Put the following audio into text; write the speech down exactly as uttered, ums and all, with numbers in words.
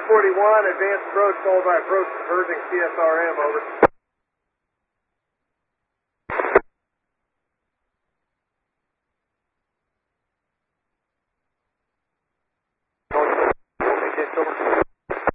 forty-one, advanced approach, followed by approach converging C S R M, over.